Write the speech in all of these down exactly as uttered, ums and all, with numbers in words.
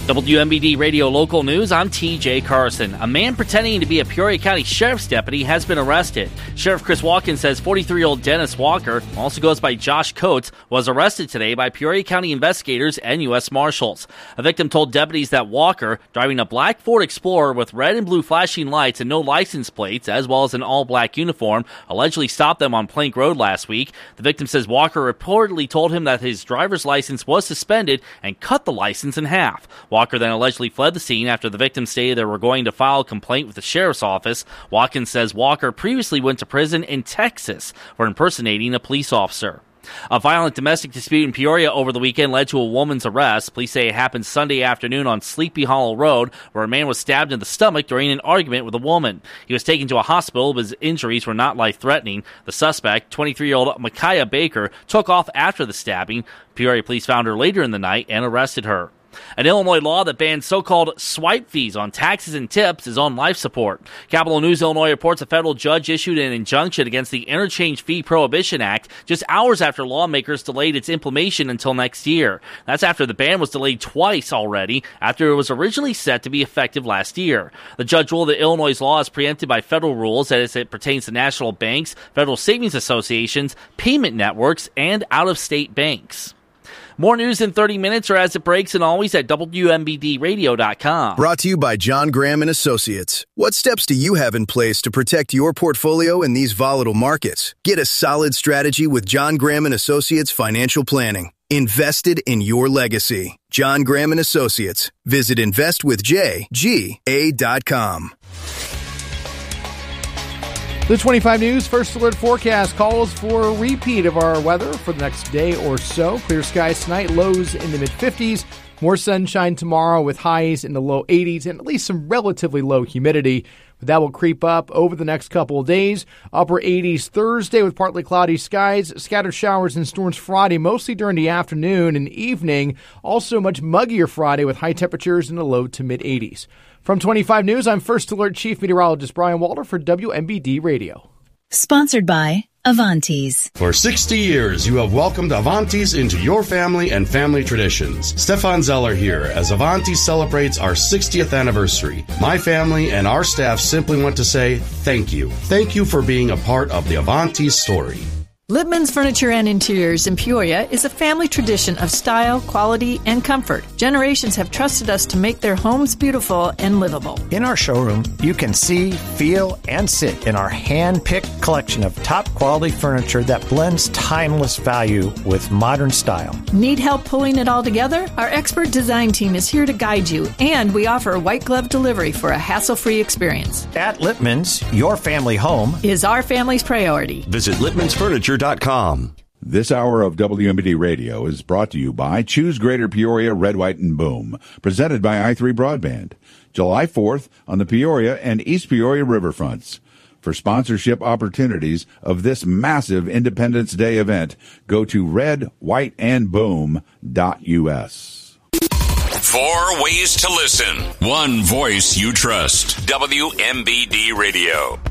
W M B D Radio Local News, I'm T J Carson. A man pretending to be a Peoria County Sheriff's deputy has been arrested. Sheriff Chris Watkins says forty-three-year-old Dennis Walker, also goes by Josh Coates, was arrested today by Peoria County investigators and U S Marshals. A victim told deputies that Walker, driving a black Ford Explorer with red and blue flashing lights and no license plates, as well as an all-black uniform, allegedly stopped them on Plank Road last week. The victim says Walker reportedly told him that his driver's license was suspended and cut the license in half. Walker then allegedly fled the scene after the victim stated they were going to file a complaint with the sheriff's office. Watkins says Walker previously went to prison in Texas for impersonating a police officer. A violent domestic dispute in Peoria over the weekend led to a woman's arrest. Police say it happened Sunday afternoon on Sleepy Hollow Road, where a man was stabbed in the stomach during an argument with a woman. He was taken to a hospital, but his injuries were not life-threatening. The suspect, twenty-three-year-old Micaiah Baker, took off after the stabbing. Peoria police found her later in the night and arrested her. An Illinois law that bans so-called swipe fees on taxes and tips is on life support. Capital News Illinois reports a federal judge issued an injunction against the Interchange Fee Prohibition Act just hours after lawmakers delayed its implementation until next year. That's after the ban was delayed twice already, after it was originally set to be effective last year. The judge ruled that Illinois' law is preempted by federal rules as it pertains to national banks, federal savings associations, payment networks, and out-of-state banks. More news in thirty minutes or as it breaks, and always at W M B D radio dot com. Brought to you by John Graham and Associates. What steps do you have in place to protect your portfolio in these volatile markets? Get a solid strategy with John Graham and Associates Financial Planning. Invested in your legacy. John Graham and Associates. Visit invest with j g a dot com. The twenty-five News First Alert forecast calls for a repeat of our weather for the next day or so. Clear skies tonight, lows in the mid-fifties. More sunshine tomorrow with highs in the low eighties and at least some relatively low humidity. But that will creep up over the next couple of days. Upper eighties Thursday with partly cloudy skies. Scattered showers and storms Friday, mostly during the afternoon and evening. Also much muggier Friday with high temperatures in the low to mid-eighties. From twenty-five News, I'm First Alert Chief Meteorologist Brian Walter for W M B D Radio. Sponsored by Avantis. For sixty years, you have welcomed Avantis into your family and family traditions. Stefan Zeller here as Avantis celebrates our sixtieth anniversary. My family and our staff simply want to say thank you. Thank you for being a part of the Avantis story. Lippman's Furniture and Interiors in Peoria is a family tradition of style, quality, and comfort. Generations have trusted us to make their homes beautiful and livable. In our showroom, you can see, feel, and sit in our hand-picked collection of top-quality furniture that blends timeless value with modern style. Need help pulling it all together? Our expert design team is here to guide you, and we offer white glove delivery for a hassle-free experience. At Lippman's, your family home is our family's priority. Visit Lippman's Furniture dot com. This hour of W M B D Radio is brought to you by Choose Greater Peoria, Red, White, and Boom, presented by i three Broadband. July fourth on the Peoria and East Peoria riverfronts. For sponsorship opportunities of this massive Independence Day event, go to red white and boom dot u s. Four ways to listen. One voice you trust. W M B D Radio.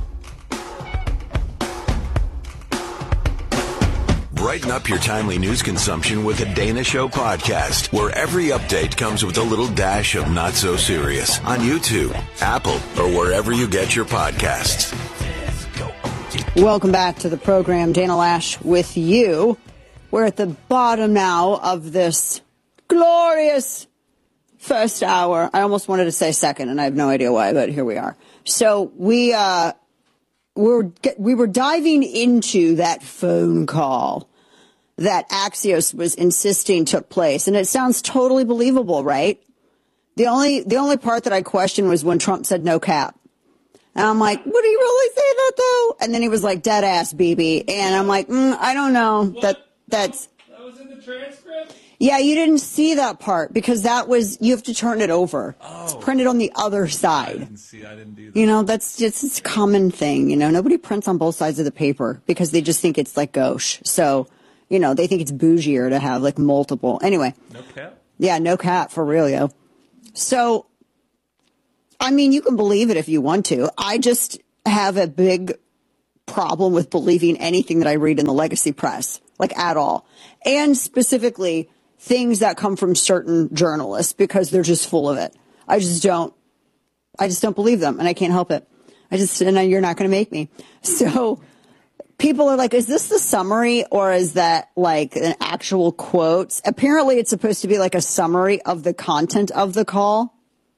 Brighten up your timely news consumption with a Dana Show podcast, where every update comes with a little dash of not so serious on YouTube, Apple, or wherever you get your podcasts. Welcome back to the program. Dana Lash with you. We're at the bottom now of this glorious first hour. I almost wanted to say second, and I have no idea why, but here we are. So we, uh, We're, we were diving into that phone call that Axios was insisting took place. And it sounds totally believable, right? The only the only part that I questioned was when Trump said no cap. And I'm like, would he really say that, though? And then he was like, dead ass, B B. And I'm like, mm, I don't know. What? That that's That was in the transcript? Yeah, you didn't see that part because that was, you have to turn it over. Oh. It's printed on the other side. I didn't see, I didn't do that. You know, that's just it's a common thing. You know, nobody prints on both sides of the paper because they just think it's like gauche. So, you know, they think it's bougier to have like multiple. Anyway. No cap? Yeah, no cap for real, yo. So, I mean, you can believe it if you want to. I just have a big problem with believing anything that I read in the legacy press, like at all. And specifically, things that come from certain journalists because they're just full of it. I just don't, I just don't believe them, and I can't help it. I just, and you're not going to make me. So people are like, is this the summary or is that like an actual quote? Apparently it's supposed to be like a summary of the content of the call,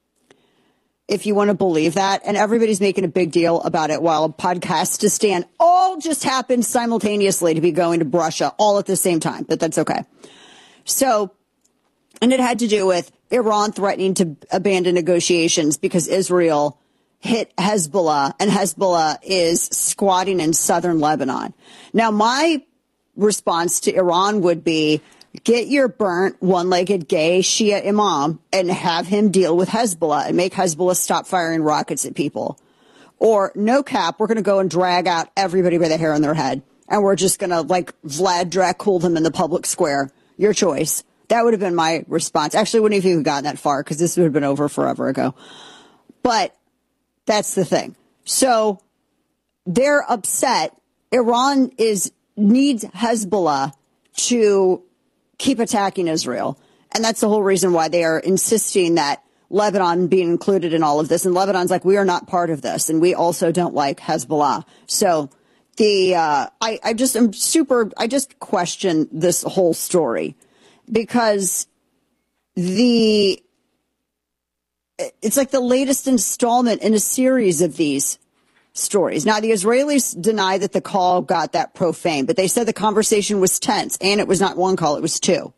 if you want to believe that. And everybody's making a big deal about it while Podcastistan all just happened simultaneously to be going to Russia all at the same time. But that's okay. So, and it had to do with Iran threatening to abandon negotiations because Israel hit Hezbollah, and Hezbollah is squatting in southern Lebanon. Now, my response to Iran would be, get your burnt, one-legged gay Shia imam and have him deal with Hezbollah and make Hezbollah stop firing rockets at people. Or, no cap, we're going to go and drag out everybody by the hair on their head, and we're just going to, like, Vlad Dracul them in the public square. Your choice. That would have been my response. Actually, wouldn't have even gotten that far because this would have been over forever ago. But that's the thing. So they're upset. Iran is needs Hezbollah to keep attacking Israel. And that's the whole reason why they are insisting that Lebanon be included in all of this. And Lebanon's like, we are not part of this. And we also don't like Hezbollah. So the uh, I, I just am super I just question this whole story because the it's like the latest installment in a series of these stories. Now, the Israelis deny that the call got that profane, but they said the conversation was tense, and it was not one call, it was two.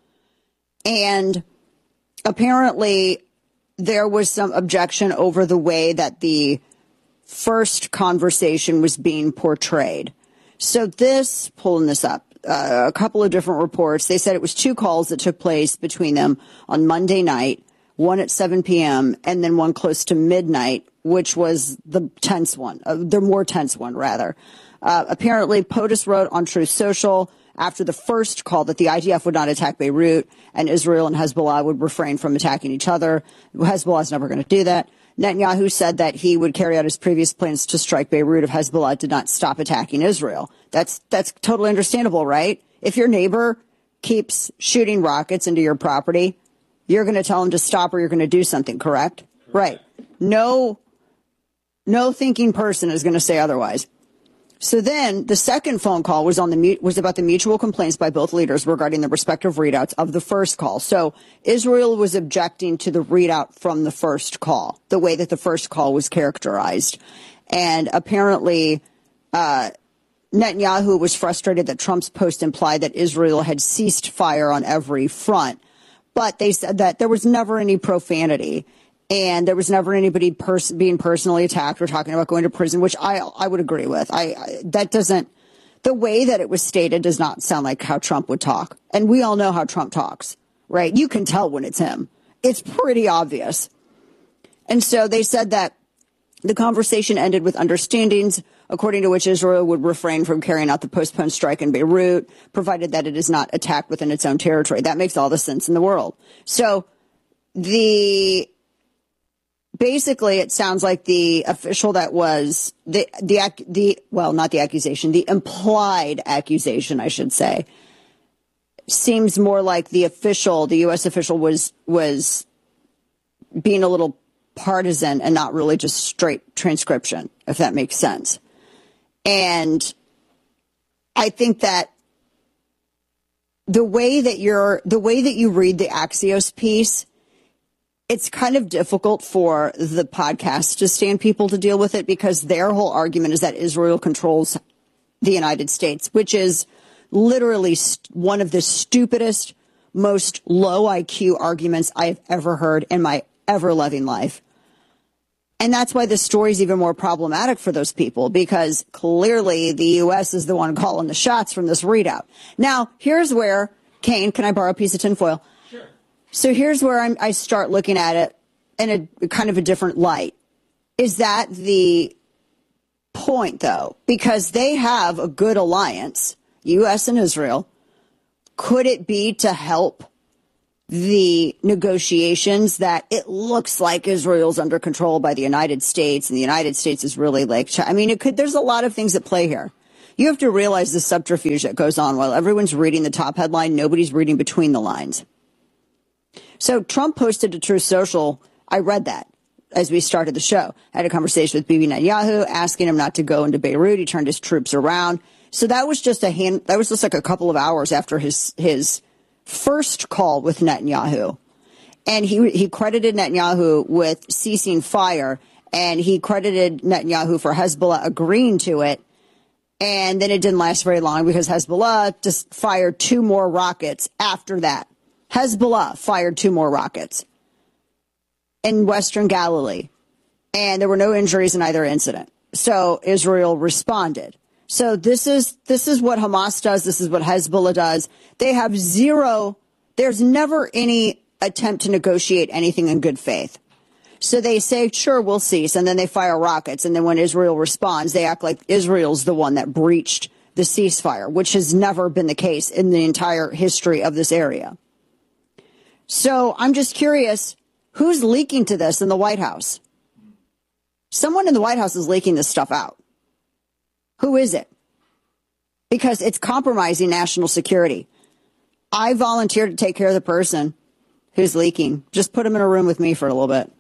And apparently there was some objection over the way that the first conversation was being portrayed. So this, pulling this up, uh, a couple of different reports, they said it was two calls that took place between them on Monday night, one at seven p.m. and then one close to midnight, which was the tense one, uh, the more tense one, rather. Uh, apparently, POTUS wrote on Truth Social after the first call that the I D F would not attack Beirut and Israel and Hezbollah would refrain from attacking each other. Hezbollah is never going to do that. Netanyahu said that he would carry out his previous plans to strike Beirut if Hezbollah did not stop attacking Israel. That's that's totally understandable, right? If your neighbor keeps shooting rockets into your property, you're going to tell him to stop or you're going to do something, correct? Right. No, no thinking person is going to say otherwise. So then the second phone call was on the was about the mutual complaints by both leaders regarding the respective readouts of the first call. So Israel was objecting to the readout from the first call, the way that the first call was characterized. And apparently uh, Netanyahu was frustrated that Trump's post implied that Israel had ceased fire on every front. But they said that there was never any profanity. And there was never anybody pers- being personally attacked or talking about going to prison, which I I would agree with. I, I that doesn't the way that it was stated does not sound like how Trump would talk. And we all know how Trump talks, right? You can tell when it's him. It's pretty obvious. And so they said that the conversation ended with understandings according to which Israel would refrain from carrying out the postponed strike in Beirut, provided that it is not attacked within its own territory. That makes all the sense in the world. So the Basically, it sounds like the official that was the, the, the, well, not the accusation, the implied accusation, I should say, seems more like the official, the U S official was, was being a little partisan and not really just straight transcription, if that makes sense. And I think that the way that you're, the way that you read the Axios piece, it's kind of difficult for the Podcastistan people to deal with it because their whole argument is that Israel controls the United States, which is literally st- one of the stupidest, most low I Q arguments I've ever heard in my ever-loving life. And that's why this story is even more problematic for those people, because clearly the U S is the one calling the shots from this readout. Now, here's where, Kane, can I borrow a piece of tinfoil? So here's where I'm, I start looking at it in a kind of a different light. Is that the point, though? Because they have a good alliance, U S and Israel. Could it be to help the negotiations that it looks like Israel's under control by the United States and the United States is really like, I mean, it could, there's a lot of things at play here. You have to realize the subterfuge that goes on while everyone's reading the top headline. Nobody's reading between the lines. So Trump posted to Truth Social. I read that as we started the show. I had a conversation with Bibi Netanyahu asking him not to go into Beirut. He turned his troops around. So that was just a hand. That was just like a couple of hours after his his first call with Netanyahu. And he he credited Netanyahu with ceasing fire. And he credited Netanyahu for Hezbollah agreeing to it. And then it didn't last very long because Hezbollah just fired two more rockets after that. Hezbollah fired two more rockets in Western Galilee. And there were no injuries in either incident. So Israel responded. So this is this is what Hamas does. This is what Hezbollah does. They have zero. There's never any attempt to negotiate anything in good faith. So they say, sure, we'll cease. And then they fire rockets. And then when Israel responds, they act like Israel's the one that breached the ceasefire, which has never been the case in the entire history of this area. So I'm just curious, who's leaking to this in the White House? Someone in the White House is leaking this stuff out. Who is it? Because it's compromising national security. I volunteered to take care of the person who's leaking. Just put him in a room with me for a little bit.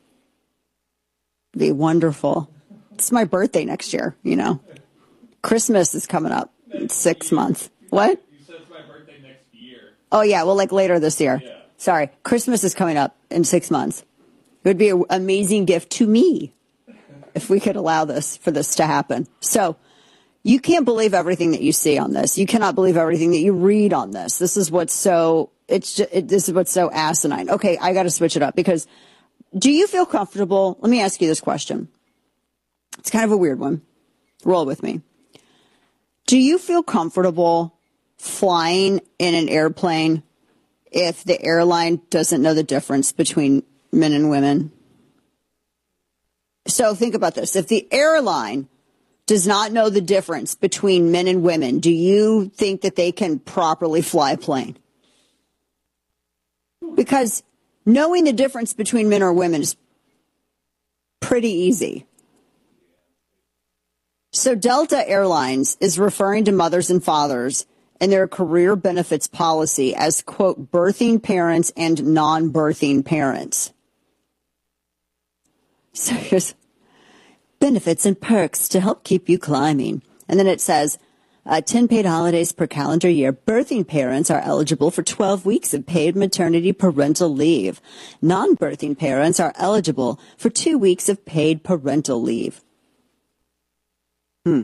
Be wonderful. It's my birthday next year, you know. Christmas is coming up in six months. What? You said it's my birthday next year. Oh, yeah. Well, like later this year. Yeah. Sorry. Christmas is coming up in six months. It would be an amazing gift to me if we could allow this, for this to happen. So you can't believe everything that you see on this. You cannot believe everything that you read on this. This is what's so, it's just, it, this is what's so asinine. Okay. I got to switch it up because do you feel comfortable? Let me ask you this question. It's kind of a weird one. Roll with me. Do you feel comfortable flying in an airplane if the airline doesn't know the difference between men and women? So think about this. If the airline does not know the difference between men and women, do you think that they can properly fly a plane? Because knowing the difference between men or women is pretty easy. So Delta Airlines is referring to mothers and fathers in their career benefits policy as, quote, birthing parents and non-birthing parents. So here's benefits and perks to help keep you climbing. And then it says, Uh, ten paid holidays per calendar year. Birthing parents are eligible for twelve weeks of paid maternity parental leave. Non-birthing parents are eligible for two weeks of paid parental leave. Hmm.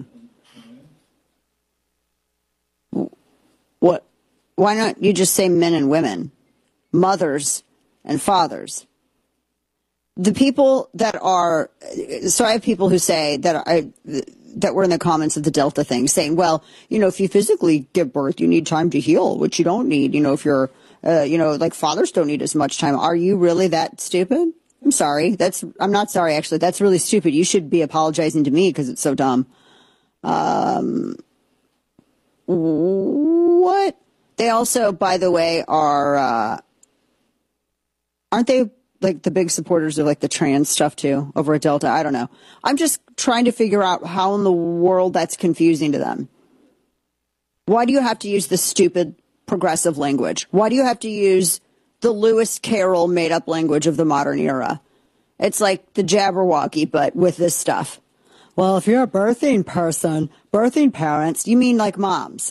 What? Why not you just say men and women, mothers and fathers? The people that are, so I have people who say that I, that were in the comments of the Delta thing saying, well, you know, if you physically give birth, you need time to heal, which you don't need. You know, if you're, uh, you know, like fathers don't need as much time. Are you really that stupid? I'm sorry. That's, I'm not sorry, actually. That's really stupid. You should be apologizing to me because it's so dumb. Um, what? They also, by the way, are, uh, aren't they like the big supporters of like the trans stuff too over at Delta? I don't know. I'm just trying to figure out how in the world that's confusing to them. Why do you have to use this stupid progressive language? Why do you have to use the Lewis Carroll made up language of the modern era? It's like the Jabberwocky, but with this stuff. Well, if you're a birthing person, birthing parents, you mean like moms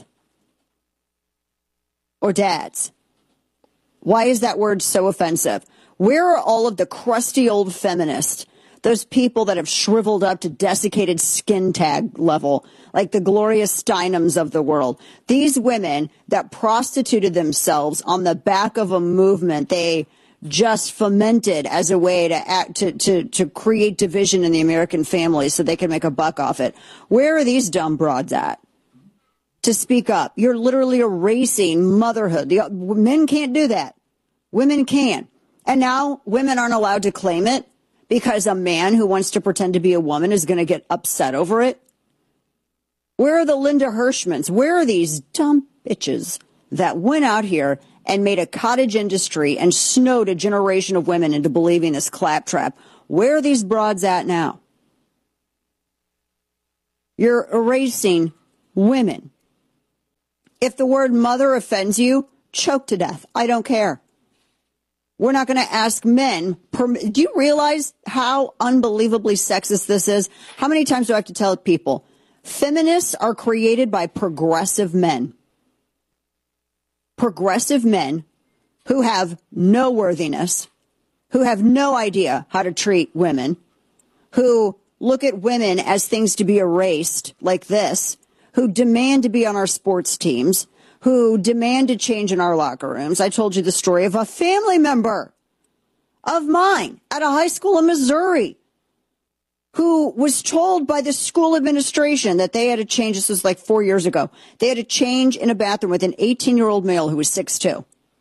or dads. Why is that word so offensive? Where are all of the crusty old feminists, those people that have shriveled up to desiccated skin tag level, like the Gloria Steinems of the world? These women that prostituted themselves on the back of a movement they just fomented as a way to act, to, to, to create division in the American family so they can make a buck off it. Where are these dumb broads at to speak up? You're literally erasing motherhood. The, men can't do that. Women can. And now women aren't allowed to claim it because a man who wants to pretend to be a woman is going to get upset over it. Where are the Linda Hirschmans? Where are these dumb bitches that went out here and made a cottage industry and snowed a generation of women into believing this claptrap? Where are these broads at now? You're erasing women. If the word mother offends you, choke to death. I don't care. We're not going to ask men. Per- do you realize how unbelievably sexist this is? How many times do I have to tell people? Feminists are created by progressive men. Progressive men who have no worthiness, who have no idea how to treat women, who look at women as things to be erased like this, who demand to be on our sports teams, who demand to change in our locker rooms. I told you the story of a family member of mine at a high school in Missouri who was told by the school administration that they had to change. This was like four years ago. They had to change in a bathroom with an eighteen-year-old male who was six foot two.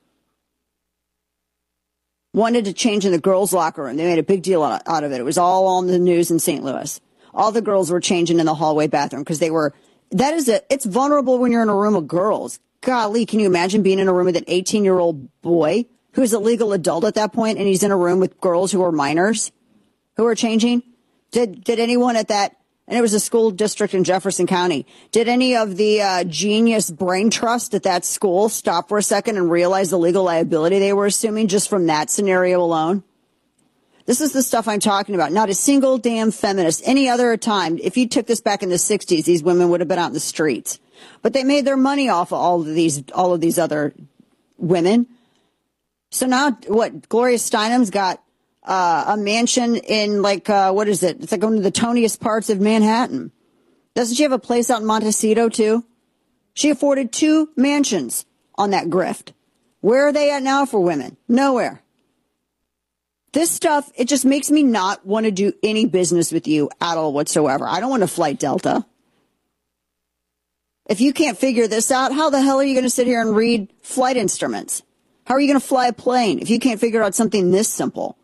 Wanted to change in the girls' locker room. They made a big deal out of it. It was all on the news in Saint Louis. All the girls were changing in the hallway bathroom because they were, that is it. It's vulnerable when you're in a room of girls. Golly, can you imagine being in a room with an eighteen-year-old boy who's a legal adult at that point, and he's in a room with girls who are minors who are changing? Did did anyone at that, and it was a school district in Jefferson County, did any of the uh, genius brain trust at that school stop for a second and realize the legal liability they were assuming just from that scenario alone? This is the stuff I'm talking about. Not a single damn feminist. Any other time, if you took this back in the sixties, these women would have been out in the streets. But they made their money off of all of these, all of these other women. So now, what? Gloria Steinem's got uh, a mansion in like uh, what is it? It's like one of the toniest parts of Manhattan. Doesn't she have a place out in Montecito too? She afforded two mansions on that grift. Where are they at now for women? Nowhere. This stuff, it just makes me not want to do any business with you at all whatsoever. I don't want to fly Delta. If you can't figure this out, how the hell are you going to sit here and read flight instruments? How are you going to fly a plane if you can't figure out something this simple?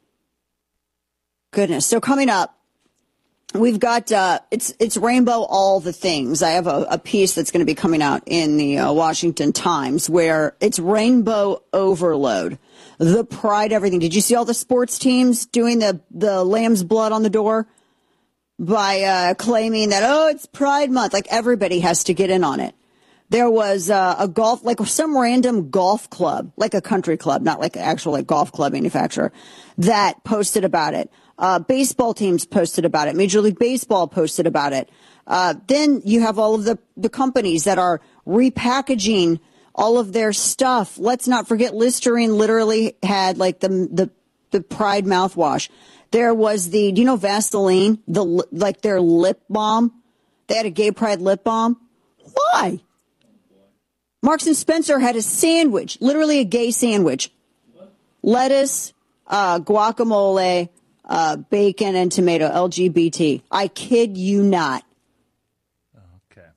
Goodness. So coming up, we've got, uh, it's it's Rainbow All the Things. I have a, a piece that's going to be coming out in the uh, Washington Times where it's Rainbow Overload. The Pride, everything. Did you see all the sports teams doing the, the lamb's blood on the door? By uh, claiming that, oh, it's Pride Month, like everybody has to get in on it. There was uh, a golf, like some random golf club, like a country club, not like an actual like golf club manufacturer, that posted about it. Uh, baseball teams posted about it. Major League Baseball posted about it. Uh, then you have all of the, the companies that are repackaging all of their stuff. Let's not forget Listerine literally had like the the, the Pride mouthwash. There was the, do you know Vaseline? The, like their lip balm? They had a gay pride lip balm. Why? Marks and Spencer had a sandwich, literally a gay sandwich. Lettuce, uh, guacamole, uh, bacon, and tomato, L G B T. I kid you not. Okay.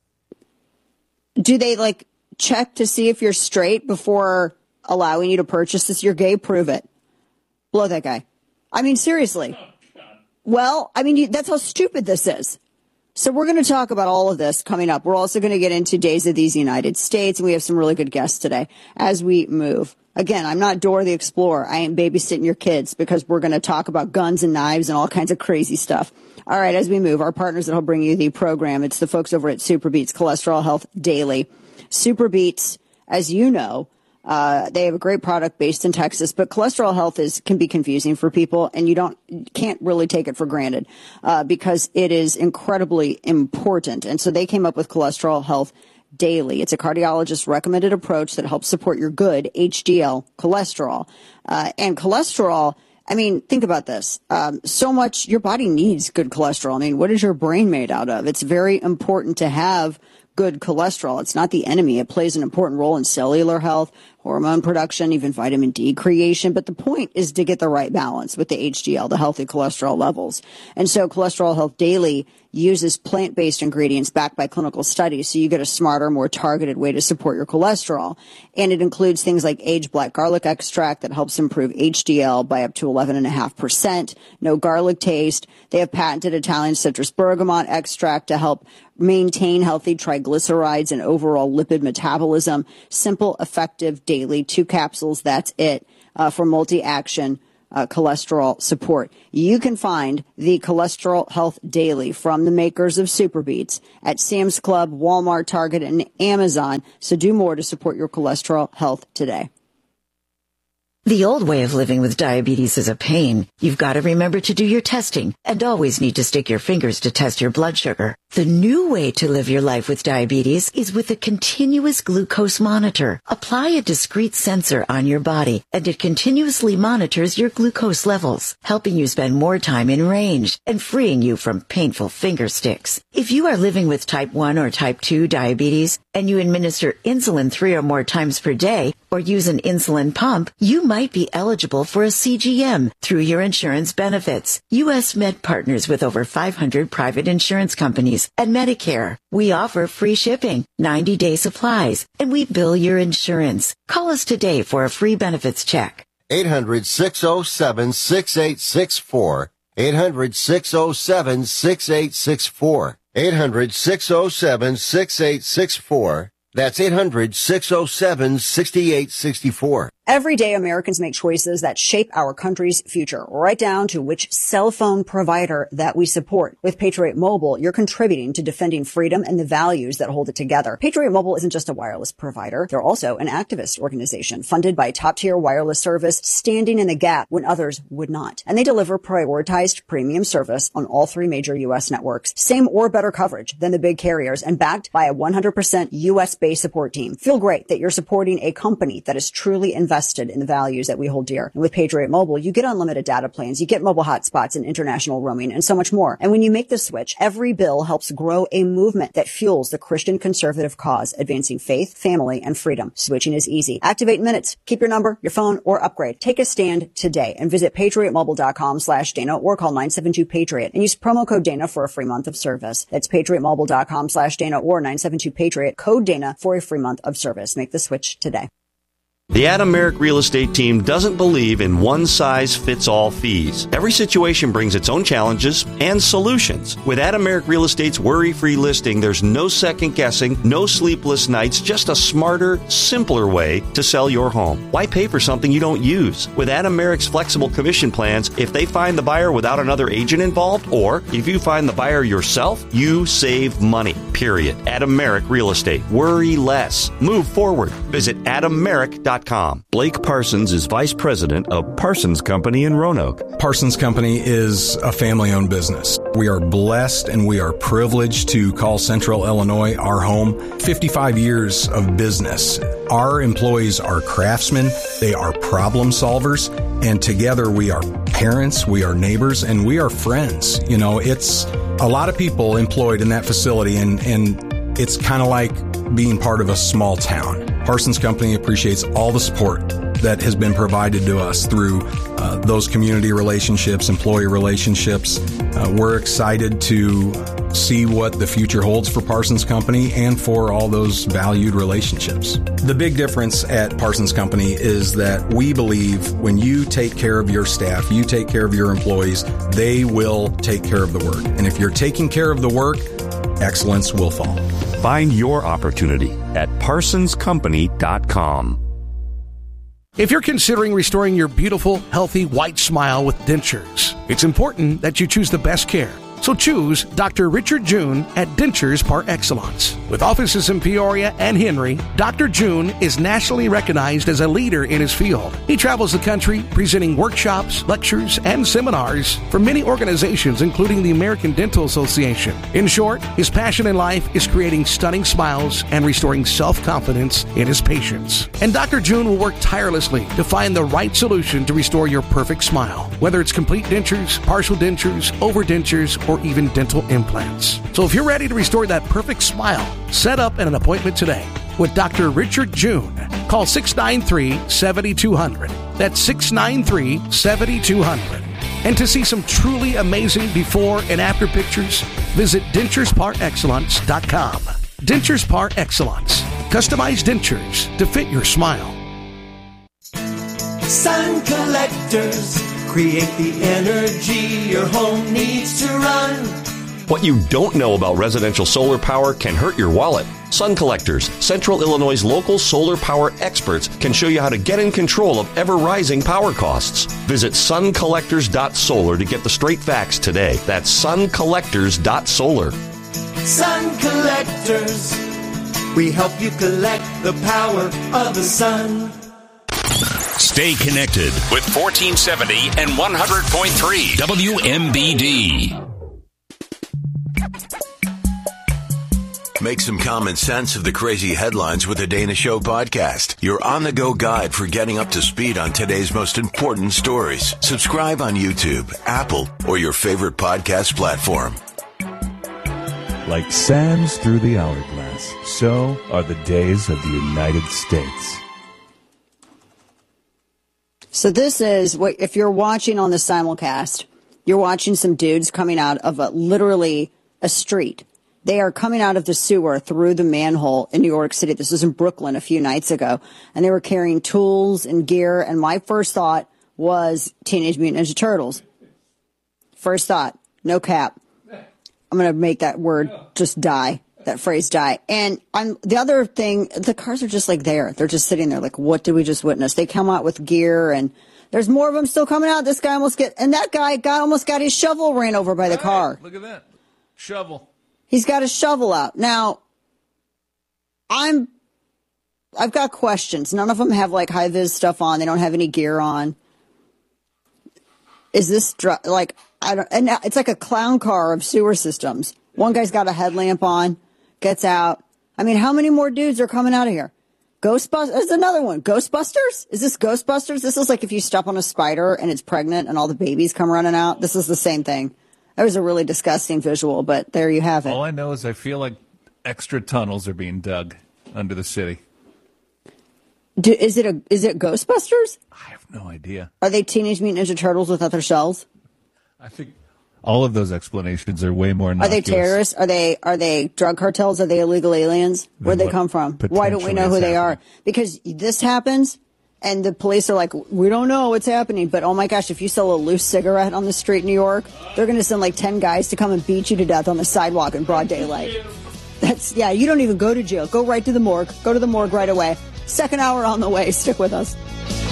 Do they like check to see if you're straight before allowing you to purchase this? You're gay, prove it. Blow that guy. I mean, seriously. Well, I mean, you, that's how stupid this is. So we're going to talk about all of this coming up. We're also going to get into Days of these United States, and we have some really good guests today as we move. Again, I'm not Dora the Explorer. I ain't babysitting your kids because we're going to talk about guns and knives and all kinds of crazy stuff. All right, as we move, our partners that will bring you the program, it's the folks over at Super Beets Cholesterol Health Daily. Super Beets, as you know, Uh, they have a great product based in Texas, but cholesterol health is can be confusing for people, and you don't can't really take it for granted uh, because it is incredibly important. And so they came up with Cholesterol Health Daily. It's a cardiologist recommended approach that helps support your good H D L cholesterol. Uh, and cholesterol, I mean, think about this. Um, so much your body needs good cholesterol. I mean, what is your brain made out of? It's very important to have good cholesterol. It's not the enemy. It plays an important role in cellular health, hormone production, even vitamin D creation. But the point is to get the right balance with the H D L, the healthy cholesterol levels. And so Cholesterol Health Daily uses plant-based ingredients backed by clinical studies. So you get a smarter, more targeted way to support your cholesterol. And it includes things like aged black garlic extract that helps improve H D L by up to eleven point five percent. No garlic taste. They have patented Italian citrus bergamot extract to help maintain healthy triglycerides and overall lipid metabolism. Simple, effective, daily, two capsules. That's it uh, for multi-action uh, cholesterol support. You can find the Cholesterol Health Daily from the makers of Super Beets at Sam's Club, Walmart, Target, and Amazon. So do more to support your cholesterol health today. The old way of living with diabetes is a pain. You've got to remember to do your testing and always need to stick your fingers to test your blood sugar. The new way to live your life with diabetes is with a continuous glucose monitor. Apply a discrete sensor on your body, and it continuously monitors your glucose levels, helping you spend more time in range and freeing you from painful finger sticks. If you are living with type one or type two diabetes and you administer insulin three or more times per day or use an insulin pump, you might be eligible for a C G M through your insurance benefits. U S Med partners with over five hundred private insurance companies and Medicare. We offer free shipping, ninety-day supplies, and we bill your insurance. Call us today for a free benefits check. eight hundred, six oh seven, six eight six four. eight hundred, six oh seven, six eight six four. eight hundred, six oh seven, six eight six four. That's eight hundred, six oh seven, six eight six four. Every day, Americans make choices that shape our country's future, right down to which cell phone provider that we support. With Patriot Mobile, you're contributing to defending freedom and the values that hold it together. Patriot Mobile isn't just a wireless provider. They're also an activist organization funded by top-tier wireless service, standing in the gap when others would not. And they deliver prioritized premium service on all three major U S networks. Same or better coverage than the big carriers and backed by a one hundred percent U S-based support team. Feel great that you're supporting a company that is truly invested in the values that we hold dear. And with Patriot Mobile, you get unlimited data plans, you get mobile hotspots and international roaming, and so much more. And when you make the switch, every bill helps grow a movement that fuels the Christian conservative cause, advancing faith, family, and freedom. Switching is easy. Activate minutes. Keep your number, your phone, or upgrade. Take a stand today and visit patriotmobile.com slash Dana or call nine seven two Patriot and use promo code Dana for a free month of service. That's patriotmobile.com slash Dana or nine seven two Patriot, code Dana for a free month of service. Make the switch today. The Adam Merrick Real Estate Team doesn't believe in one-size-fits-all fees. Every situation brings its own challenges and solutions. With Adam Merrick Real Estate's worry-free listing, there's no second-guessing, no sleepless nights, just a smarter, simpler way to sell your home. Why pay for something you don't use? With Adam Merrick's flexible commission plans, if they find the buyer without another agent involved, or if you find the buyer yourself, you save money, period. Adam Merrick Real Estate. Worry less. Move forward. Visit adam merrick dot com. Blake Parsons is Vice President of Parsons Company in Roanoke. Parsons Company is a family-owned business. We are blessed and we are privileged to call Central Illinois our home. fifty-five years of business. Our employees are craftsmen. They are problem solvers. And together we are parents, we are neighbors, and we are friends. You know, it's a lot of people employed in that facility, and, and it's kind of like being part of a small town. Parsons Company appreciates all the support that has been provided to us through uh, those community relationships, employee relationships. Uh, we're excited to see what the future holds for Parsons Company and for all those valued relationships. The big difference at Parsons Company is that we believe when you take care of your staff, you take care of your employees, they will take care of the work. And if you're taking care of the work, excellence will follow. Find your opportunity at parsons company dot com. If you're considering restoring your beautiful, healthy, white smile with dentures, it's important that you choose the best care. So choose Doctor Richard June at Dentures Par Excellence. With offices in Peoria and Henry, Doctor June is nationally recognized as a leader in his field. He travels the country presenting workshops, lectures, and seminars for many organizations, including the American Dental Association. In short, his passion in life is creating stunning smiles and restoring self-confidence in his patients. And Doctor June will work tirelessly to find the right solution to restore your perfect smile, whether it's complete dentures, partial dentures, overdentures, or even dental implants. So if you're ready to restore that perfect smile, set up an appointment today with Doctor Richard June. Call six nine three, seven two zero zero. That's six nine three, seven two zero zero. And to see some truly amazing before and after pictures, visit dentures par excellence dot com. Dentures Par Excellence. Customized dentures to fit your smile. Sun collectors create the energy your home needs to run. What you don't know about residential solar power can hurt your wallet. Sun Collectors, Central Illinois' local solar power experts, can show you how to get in control of ever-rising power costs. Visit sun collectors dot solar to get the straight facts today. That's sun collectors dot solar. Sun Collectors. We help you collect the power of the sun. Stay connected with fourteen seventy and one hundred point three W M B D. Make some common sense of the crazy headlines with the Dana Show podcast. Your on-the-go guide for getting up to speed on today's most important stories. Subscribe on YouTube, Apple, or your favorite podcast platform. Like sands through the hourglass, so are the days of the United States. So this is what, if you're watching on the simulcast, you're watching some dudes coming out of a, literally a street. They are coming out of the sewer through the manhole in New York City. This was in Brooklyn a few nights ago. And they were carrying tools and gear. And my first thought was Teenage Mutant Ninja Turtles. First thought, no cap. I'm going to make that word just die, that phrase die. And I'm, the other thing, the cars are just like there. They're just sitting there like, what did we just witness? They come out with gear and there's more of them still coming out. This guy almost get, and that guy got almost got his shovel ran over by the Hey, car. Look at that. Shovel. He's got a shovel out. Now, I'm, I've got questions. None of them have like high vis stuff on. They don't have any gear on. Is this dr- like, I don't, and it's like a clown car of sewer systems. One guy's got a headlamp on, gets out. I mean, how many more dudes are coming out of here? Ghostbusters, there's another one. Ghostbusters? Is this Ghostbusters? This is like if you step on a spider and it's pregnant and all the babies come running out. This is the same thing. That was a really disgusting visual, but there you have it. All I know is I feel like extra tunnels are being dug under the city. Do, is it a is it Ghostbusters? I have no idea. Are they Teenage Mutant Ninja Turtles without their shells? I think all of those explanations are way more Are innocuous. they terrorists? Are they are they drug cartels? Are they illegal aliens? Where'd they come from? Why don't we know who they are? Because this happens, and the police are like, we don't know what's happening. But oh my gosh, if you sell a loose cigarette on the street in New York, they're going to send like ten guys to come and beat you to death on the sidewalk in broad daylight. That's yeah. You don't even go to jail. Go right to the morgue. Go to the morgue right away. Second hour on the way. Stick with us.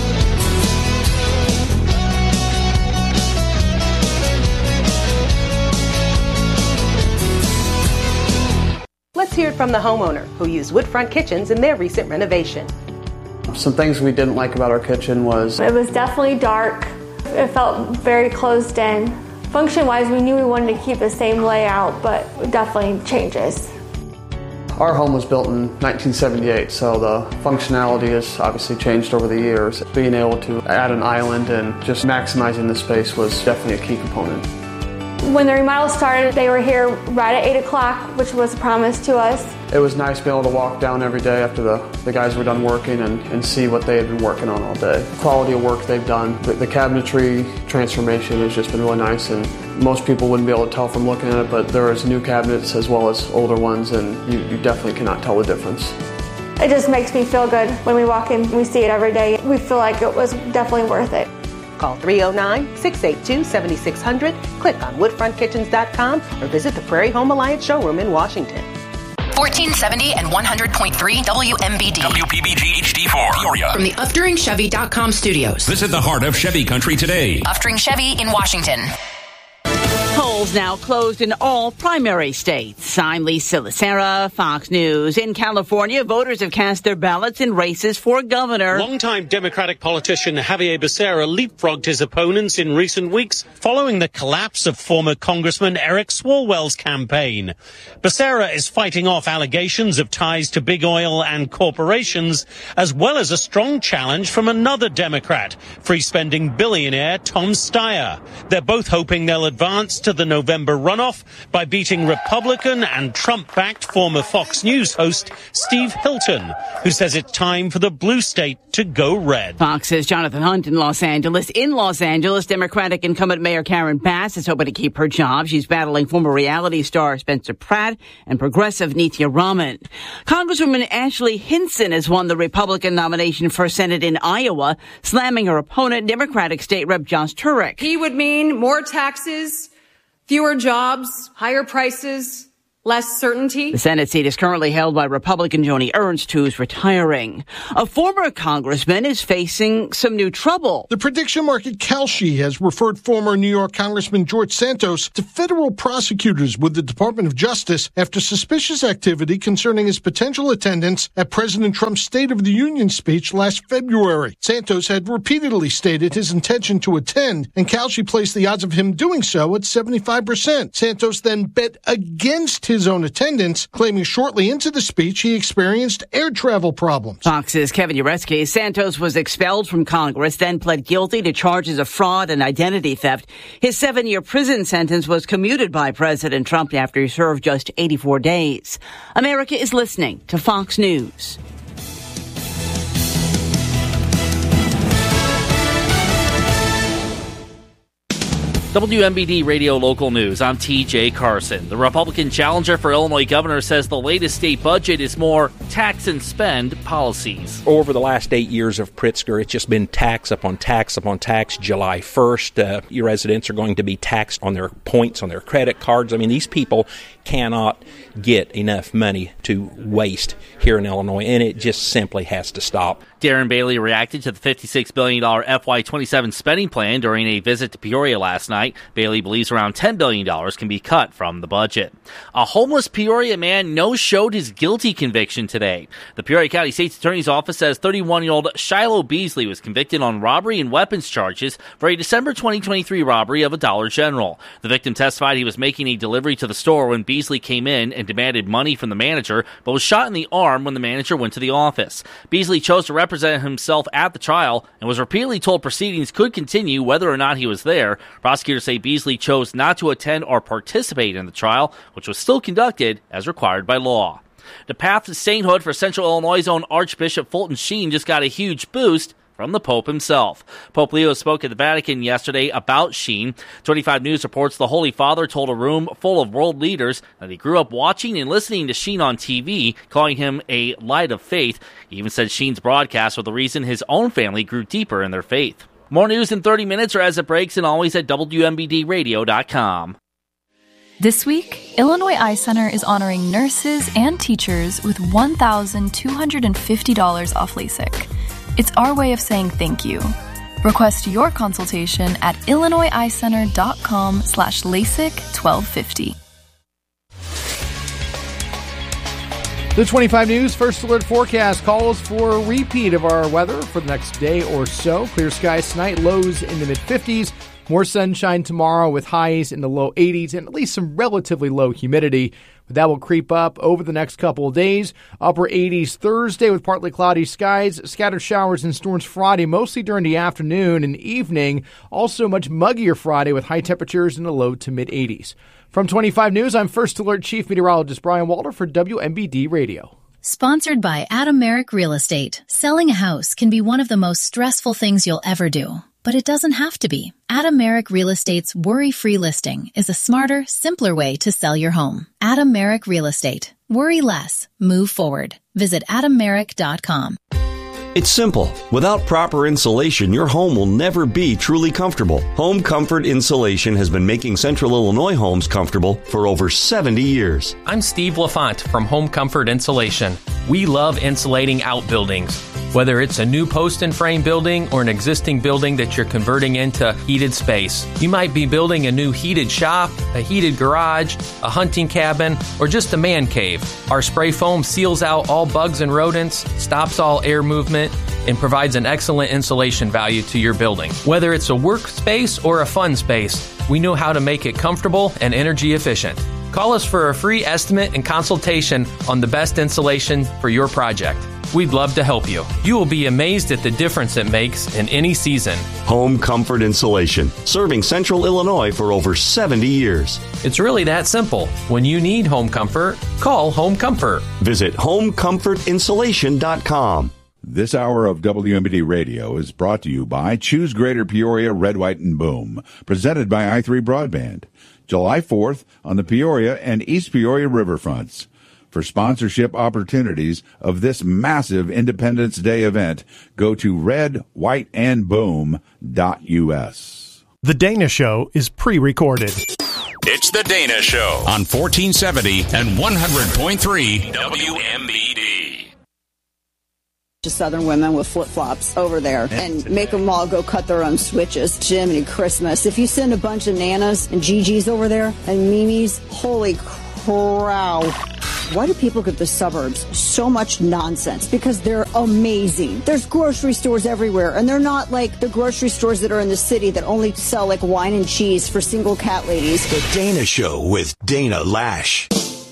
Let's hear it from the homeowner who used Woodfront Kitchens in their recent renovation. Some things we didn't like about our kitchen was it was definitely dark. It felt very closed in. Function-wise, we knew we wanted to keep the same layout, but definitely changes. our home was built in nineteen seventy-eight, so the functionality has obviously changed over the years. Being able to add an island and just maximizing the space was definitely a key component. When the remodel started, they were here right at eight o'clock, which was a promise to us. It was nice being able to walk down every day after the, the guys were done working and, and see what they had been working on all day. The quality of work they've done. The, the cabinetry transformation has just been really nice, and most people wouldn't be able to tell from looking at it, but there is new cabinets as well as older ones, and you, you definitely cannot tell the difference. It just makes me feel good when we walk in, we see it every day. We feel like it was definitely worth it. Call three oh nine, six eight two, seven six zero zero, click on woodfront kitchens dot com, or visit the Prairie Home Alliance showroom in Washington. fourteen seventy and one hundred point three W M B D. W P B G H D four. Peoria. From the Uftering Chevy dot com studios. Visit the heart of Chevy country today. Uftering Chevy in Washington. Polls now closed in all primary states. I'm Lisa Lacera, Fox News. In California, voters have cast their ballots in races for governor. Longtime Democratic politician Javier Becerra leapfrogged his opponents in recent weeks following the collapse of former Congressman Eric Swalwell's campaign. Becerra is fighting off allegations of ties to big oil and corporations, as well as a strong challenge from another Democrat, free-spending billionaire Tom Steyer. They're both hoping they'll advance to the November runoff by beating Republican and Trump-backed former Fox News host Steve Hilton, who says it's time for the blue state to go red. Fox's Jonathan Hunt in Los Angeles. In Los Angeles, Democratic incumbent Mayor Karen Bass is hoping to keep her job. She's battling former reality star Spencer Pratt and progressive Nithya Raman. Congresswoman Ashley Hinson has won the Republican nomination for Senate in Iowa, slamming her opponent, Democratic State Rep Josh Turek. He would mean more taxes Fewer jobs, higher prices, less certainty. The Senate seat is currently held by Republican Joni Ernst, who's retiring. A former congressman is facing some new trouble. The prediction market Kalshi has referred former New York Congressman George Santos to federal prosecutors with the Department of Justice after suspicious activity concerning his potential attendance at President Trump's State of the Union speech last February. Santos had repeatedly stated his intention to attend, and Kalshi placed the odds of him doing so at seventy-five percent. Santos then bet against his his own attendance, claiming shortly into the speech he experienced air travel problems. Fox's Kevin Uretsky. Santos was expelled from Congress, then pled guilty to charges of fraud and identity theft. His seven-year prison sentence was commuted by President Trump after he served just eighty-four days. America is listening to Fox News. W M B D Radio Local News. I'm T J Carson. The Republican challenger for Illinois governor says the latest state budget is more tax and spend policies. Over the last eight years of Pritzker, it's just been tax upon tax upon tax. July first, uh, your residents are going to be taxed on their points on their credit cards. I mean, these people cannot get enough money to waste here in Illinois, and it just simply has to stop. Darren Bailey reacted to the fifty-six billion dollars F Y twenty-seven spending plan during a visit to Peoria last night. Bailey believes around ten billion dollars can be cut from the budget. A homeless Peoria man no-showed his guilty conviction today. The Peoria County State's Attorney's Office says thirty-one-year-old Shiloh Beasley was convicted on robbery and weapons charges for a December twenty twenty-three robbery of a Dollar General. The victim testified he was making a delivery to the store when Beasley came in and demanded money from the manager, but was shot in the arm when the manager went to the office. Beasley chose to represent himself at the trial and was repeatedly told proceedings could continue whether or not he was there. Prosecutors say Beasley chose not to attend or participate in the trial, which was still conducted as required by law. The path to sainthood for Central Illinois' own Archbishop Fulton Sheen just got a huge boost from the Pope himself. Pope Leo spoke at the Vatican yesterday about Sheen. twenty-five News reports the Holy Father told a room full of world leaders that he grew up watching and listening to Sheen on T V, calling him a light of faith. He even said Sheen's broadcasts were the reason his own family grew deeper in their faith. More news in thirty minutes or as it breaks, and always at W M B D radio dot com. This week, Illinois Eye Center is honoring nurses and teachers with one thousand two hundred fifty dollars off LASIK. It's our way of saying thank you. Request your consultation at illinois eye center dot com slash LASIK twelve fifty. The twenty-five News First Alert forecast calls for a repeat of our weather for the next day or so. Clear skies tonight, lows in the mid-fifties. More sunshine tomorrow with highs in the low eighties and at least some relatively low humidity. But that will creep up over the next couple of days. Upper eighties Thursday with partly cloudy skies. Scattered showers and storms Friday, mostly during the afternoon and evening. Also much muggier Friday with high temperatures in the low to mid-eighties. From twenty-five News, I'm First Alert Chief Meteorologist Brian Walter for W M B D Radio. Sponsored by Adam Merrick Real Estate. Selling a house can be one of the most stressful things you'll ever do. But it doesn't have to be. Adam Merrick Real Estate's worry-free listing is a smarter, simpler way to sell your home. Adam Merrick Real Estate. Worry less. Move forward. Visit adam merrick dot com. It's simple. Without proper insulation, your home will never be truly comfortable. Home Comfort Insulation has been making Central Illinois homes comfortable for over seventy years. I'm Steve LaFont from Home Comfort Insulation. We love insulating outbuildings. Whether it's a new post and frame building or an existing building that you're converting into heated space. You might be building a new heated shop, a heated garage, a hunting cabin, or just a man cave. Our spray foam seals out all bugs and rodents, stops all air movement, and provides an excellent insulation value to your building. Whether it's a workspace or a fun space, we know how to make it comfortable and energy efficient. Call us for a free estimate and consultation on the best insulation for your project. We'd love to help you. You will be amazed at the difference it makes in any season. Home Comfort Insulation, serving Central Illinois for over seventy years. It's really that simple. When you need home comfort, call Home Comfort. Visit home comfort insulation dot com. This hour of W M B D Radio is brought to you by Choose Greater Peoria Red, White, and Boom, presented by I three Broadband. July fourth on the Peoria and East Peoria riverfronts. For sponsorship opportunities of this massive Independence Day event, go to red white and boom dot U S. The Dana Show is pre-recorded. It's It's The Dana Show on fourteen seventy and one hundred point three W M B D. Southern women with flip-flops over there and make them all go cut their own switches. Jiminy Christmas. If you send a bunch of Nanas and Gigi's over there and Mimi's, holy crow. Why do people give the suburbs so much nonsense? Because they're amazing. There's grocery stores everywhere, and they're not like the grocery stores that are in the city that only sell like wine and cheese for single cat ladies. The Dana Show with Dana Lash.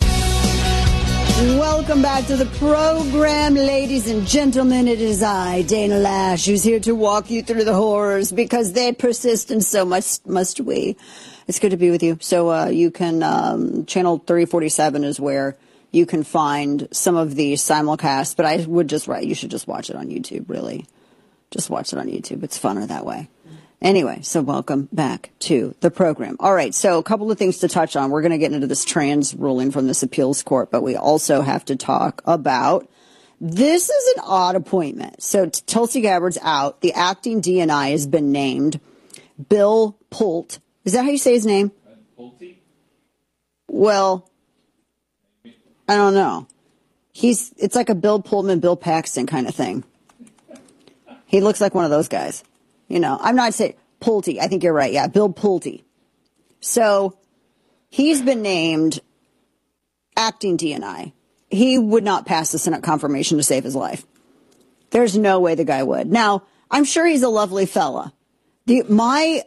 Welcome back to the program, ladies and gentlemen. It is I, Dana Lash, who's here to walk you through the horrors because they persist, and so must, must we. It's good to be with you. So uh, you can, um, channel three forty-seven is where you can find some of the simulcasts, but I would just write, you should just watch it on YouTube, really. Just watch it on YouTube. It's funner that way. Anyway, so welcome back to the program. All right, so a couple of things to touch on. We're going to get into this trans ruling from this appeals court, but we also have to talk about, this is an odd appointment. So Tulsi Gabbard's out. The acting D N I has been named. Bill Pult. Is that how you say his name? Pulte? Well, I don't know. He's, it's like a Bill Pullman, Bill Paxton kind of thing. He looks like one of those guys. You know, I'm not saying Pulte. I think you're right. Yeah, Bill Pulte. So he's been named acting D N I. He would not pass the Senate confirmation to save his life. There's no way the guy would. Now, I'm sure he's a lovely fella. The, my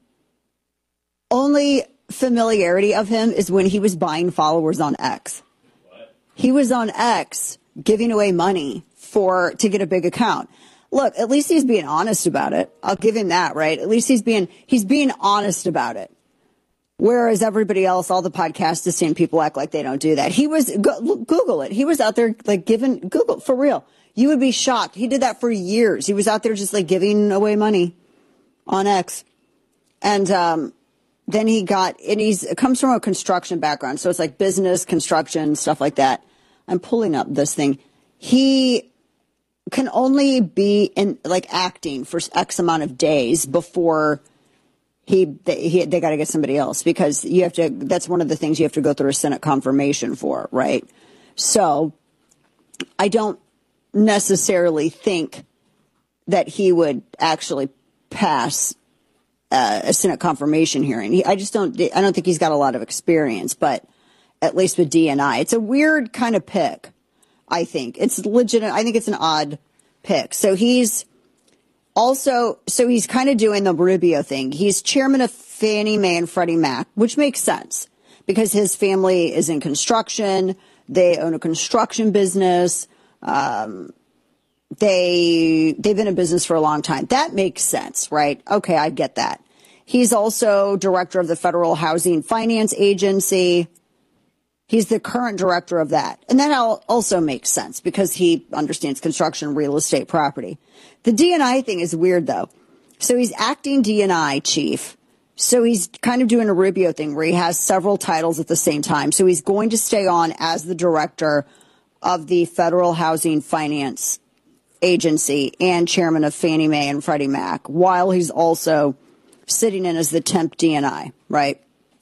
only familiarity of him is when he was buying followers on X. What? He was on X giving away money for to get a big account. Look, at least he's being honest about it. I'll give him that, right? At least he's being he's being honest about it. Whereas everybody else, all the podcasts, the same people act like they don't do that. He was, go, Google it. He was out there like giving, Google, for real. You would be shocked. He did that for years. He was out there just like giving away money on X. And um, then he got, and he's, it comes from a construction background. So it's like business, construction, stuff like that. I'm pulling up this thing. He can only be in like acting for X amount of days before he they, he, they got to get somebody else, because you have to, that's one of the things you have to go through a Senate confirmation for, right? So I don't necessarily think that he would actually pass uh, a Senate confirmation hearing. He, I just don't, I don't think he's got a lot of experience, but at least with D N I, it's a weird kind of pick. I think it's legit. I think it's an odd pick. So he's also, so he's kind of doing the Rubio thing. He's chairman of Fannie Mae and Freddie Mac, which makes sense because his family is in construction. They own a construction business. Um, they, they've been in business for a long time. That makes sense, right? Okay. I get that. He's also director of the Federal Housing Finance Agency. He's the current director of that. And that also makes sense because he understands construction, real estate, property. The D N I thing is weird, though. So he's acting D N I chief. So he's kind of doing a Rubio thing where he has several titles at the same time. So he's going to stay on as the director of the Federal Housing Finance Agency and chairman of Fannie Mae and Freddie Mac, while he's also sitting in as the temp D N I, right?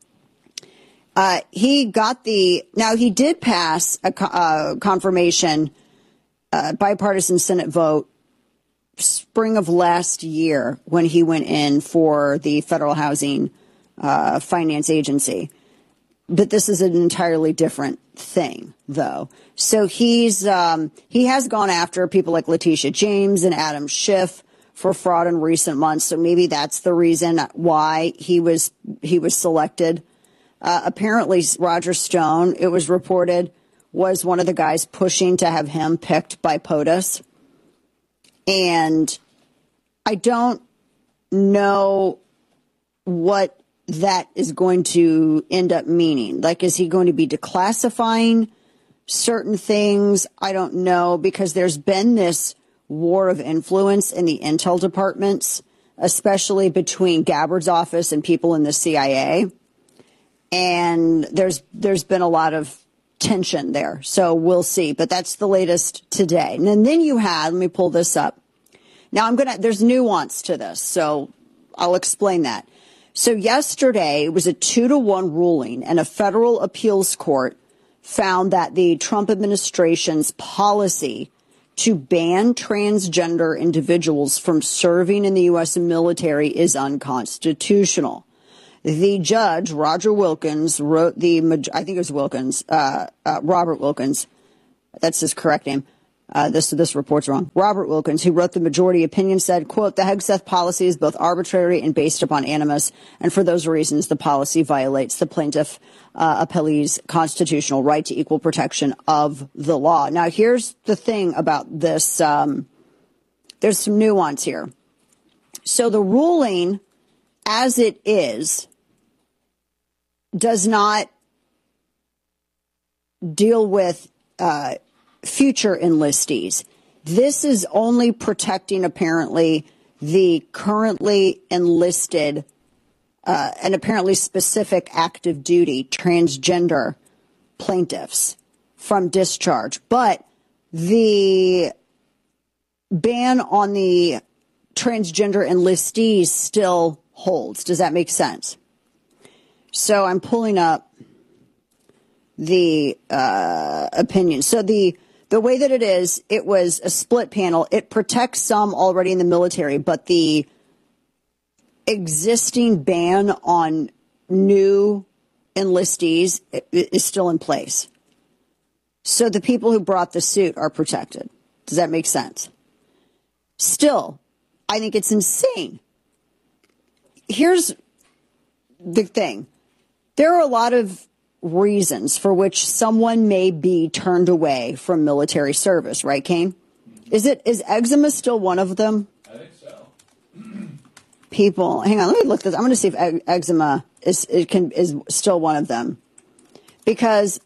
Uh, he got the, now he did pass a uh, confirmation, uh, bipartisan Senate vote spring of last year when he went in for the Federal Housing uh, Finance Agency. But this is an entirely different thing, though. So he's, um, he has gone after people like Letitia James and Adam Schiff for fraud in recent months. So maybe that's the reason why he was, he was selected. Uh, apparently, Roger Stone, it was reported, was one of the guys pushing to have him picked by POTUS. And I don't know what that is going to end up meaning. Like, is he going to be declassifying certain things? I don't know, because there's been this war of influence in the intel departments, especially between Gabbard's office and people in the C I A. And there's there's been a lot of tension there. So we'll see. But that's the latest today. And then, then you had, let me pull this up. Now I'm going to, there's nuance to this. So I'll explain that. So yesterday it was a two to one ruling, and a federal appeals court found that the Trump administration's policy to ban transgender individuals from serving in the U S military is unconstitutional. The judge, Roger Wilkins, wrote the, I think it was Wilkins, uh, uh, Robert Wilkins, that's his correct name. Uh, this, this report's wrong. Robert Wilkins, who wrote the majority opinion, said, quote, the Hegseth policy is both arbitrary and based upon animus, and for those reasons, the policy violates the plaintiff uh, appellee's constitutional right to equal protection of the law. Now, here's the thing about this. Um, there's some nuance here. So the ruling, as it is, does not deal with uh, future enlistees. This is only protecting, apparently, the currently enlisted uh, and apparently specific active duty transgender plaintiffs from discharge. But the ban on the transgender enlistees still holds. Does that make sense? So I'm pulling up the uh, opinion. So the the way that it is, it was a split panel. It protects some already in the military, but the existing ban on new enlistees is still in place. So the people who brought the suit are protected. Does that make sense? Still, I think it's insane. Here's the thing. There are a lot of reasons for which someone may be turned away from military service, right, Kane? Is it is eczema still one of them? I think so. People, hang on, let me look this. I'm going to see if e- eczema is it can is still one of them, because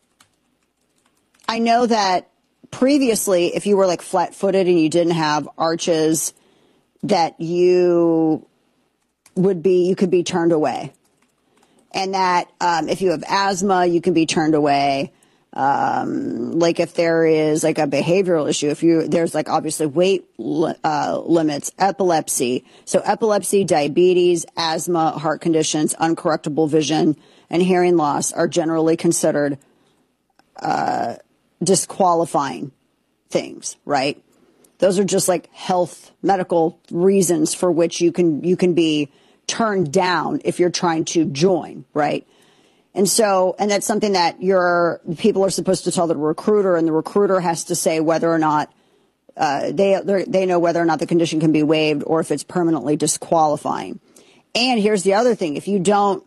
I know that previously, if you were like flat-footed and you didn't have arches, that you would be you could be turned away. And that um, if you have asthma, you can be turned away. Um, like if there is like a behavioral issue, if you there's like obviously weight li- uh, limits, epilepsy. So epilepsy, diabetes, asthma, heart conditions, uncorrectable vision, and hearing loss are generally considered uh, disqualifying things, right? Those are just like health, medical reasons for which you can you can be turned down if you're trying to join, right? And so, and that's something that your people are supposed to tell the recruiter, and the recruiter has to say whether or not uh, they they know whether or not the condition can be waived or if it's permanently disqualifying. And here's the other thing: if you don't,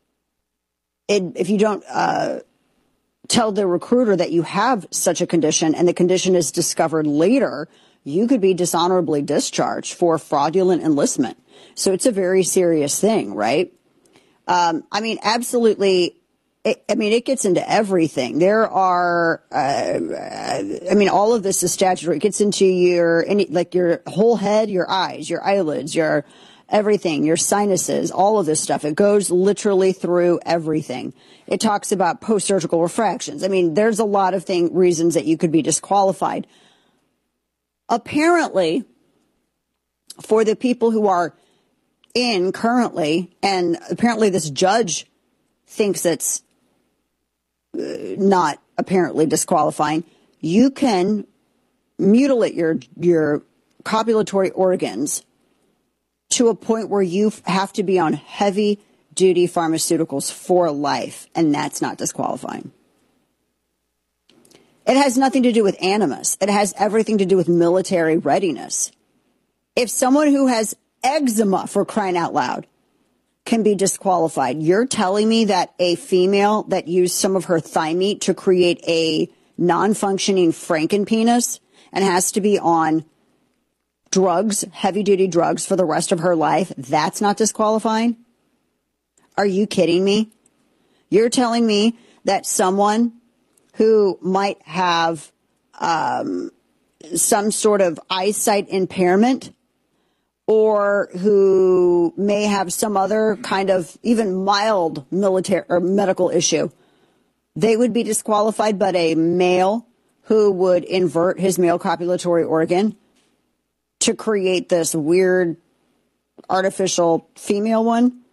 it, if you don't uh, tell the recruiter that you have such a condition, and the condition is discovered later, you could be dishonorably discharged for fraudulent enlistment. So it's a very serious thing, right? Um, I mean, absolutely. It, I mean, it gets into everything. There are, uh, I mean, all of this is statutory. It gets into your, any, like your whole head, your eyes, your eyelids, your everything, your sinuses, all of this stuff. It goes literally through everything. It talks about post-surgical refractions. I mean, there's a lot of thing, reasons that you could be disqualified. Apparently, for the people who are in currently, and apparently this judge thinks it's uh, not apparently disqualifying, you can mutilate your your copulatory organs to a point where you have to be on heavy duty pharmaceuticals for life, and that's not disqualifying. It has nothing to do with animus. It has everything to do with military readiness. If someone who has eczema, for crying out loud, can be disqualified, you're telling me that a female that used some of her thigh meat to create a non-functioning frankenpenis and has to be on drugs, heavy-duty drugs for the rest of her life, that's not disqualifying? Are you kidding me? You're telling me that someone who might have um, some sort of eyesight impairment, or who may have some other kind of even mild military or medical issue, they would be disqualified, but a male who would invert his male copulatory organ to create this weird artificial female one,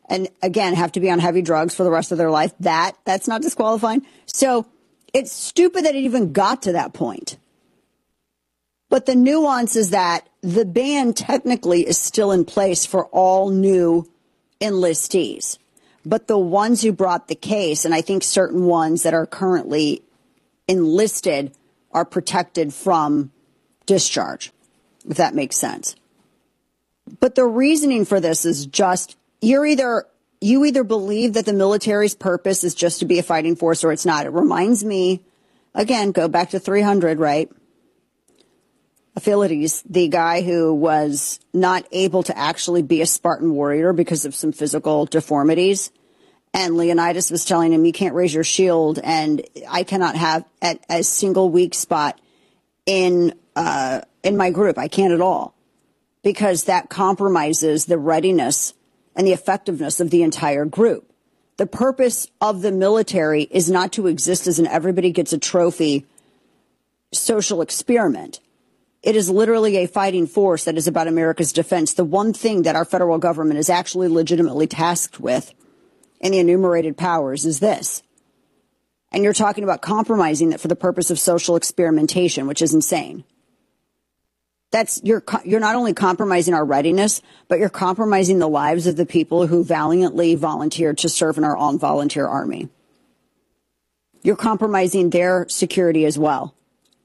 and again, have to be on heavy drugs for the rest of their life. That, that's not disqualifying. So it's stupid that it even got to that point. But the nuance is that the ban technically is still in place for all new enlistees. But the ones who brought the case, and I think certain ones that are currently enlisted, are protected from discharge, if that makes sense. But the reasoning for this is just, you're either, you either believe that the military's purpose is just to be a fighting force or it's not. It reminds me, again, go back to three hundred, right? Philides, the guy who was not able to actually be a Spartan warrior because of some physical deformities. And Leonidas was telling him, you can't raise your shield, and I cannot have a, a single weak spot in uh, in my group. I can't at all, because that compromises the readiness and the effectiveness of the entire group. The purpose of the military is not to exist as an everybody gets a trophy social experiment. It is literally a fighting force that is about America's defense. The one thing that our federal government is actually legitimately tasked with in the enumerated powers is this. And you're talking about compromising that for the purpose of social experimentation, which is insane. That's, you're, you're not only compromising our readiness, but you're compromising the lives of the people who valiantly volunteered to serve in our own volunteer army. You're compromising their security as well.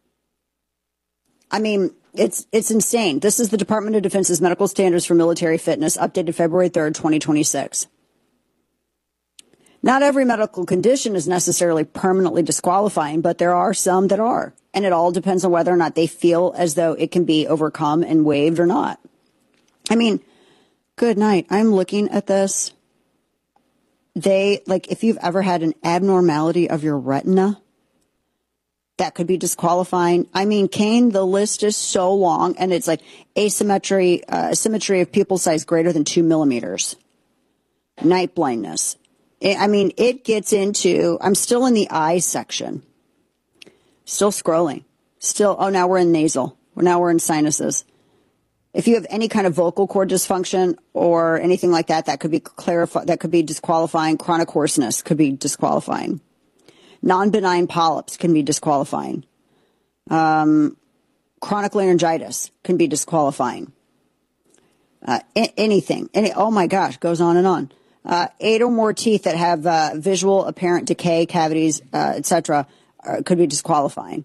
I mean, it's it's insane. This is the Department of Defense's Medical Standards for Military Fitness, updated February third, twenty twenty-six. Not every medical condition is necessarily permanently disqualifying, but there are some that are. And it all depends on whether or not they feel as though it can be overcome and waived or not. I mean, good night. I'm looking at this. They, like, if you've ever had an abnormality of your retina, that could be disqualifying. I mean, Kane, the list is so long, and it's like asymmetry, uh, symmetry of pupil size greater than two millimeters. Night blindness. I mean, it gets into, I'm still in the eye section. Still scrolling. Still, oh, now we're in nasal. Now we're in sinuses. If you have any kind of vocal cord dysfunction or anything like that, that could be clarify, that could be disqualifying. Chronic hoarseness could be disqualifying. Non-benign polyps can be disqualifying. Um, chronic laryngitis can be disqualifying. Uh, a- anything. Any, oh my gosh, goes on and on. Uh, eight or more teeth that have uh, visual apparent decay, cavities, uh, et cetera, uh, could be disqualifying.